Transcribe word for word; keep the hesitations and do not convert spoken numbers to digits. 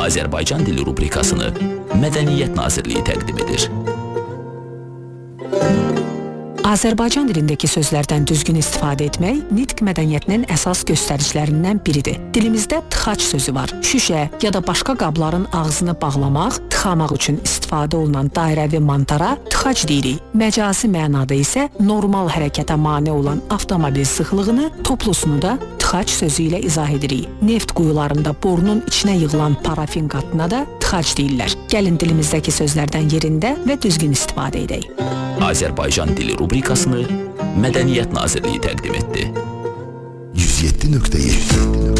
Azərbaycan dili rubrikasını Mədəniyyət Nazirliyi təqdim edir. Azərbaycan dilindəki sözlərdən düzgün istifadə etmək nitq mədəniyyətinin əsas göstəricilərindən biridir. Dilimizdə tıxac sözü var. Şüşə ya da başqa qabların ağzını bağlamaq, tıxamaq üçün istifadə olunan dairəvi mantara tıxac deyirik. Məcazi mənada isə normal hərəkətə mane olan avtomobil sıxlığını, toplusunu da tıxac sözü ilə izah edirik. Neft quyularında borunun içinə yığılan parafin qatına da tıxac deyirlər. Gəlin dilimizdəki sözlərdən yerində və düzgün istifadə edək. Azərbaycan dili rubrikasını Mədəniyyət Nazirliyi təqdim etdi. yüz yeddi nöqtə yeddi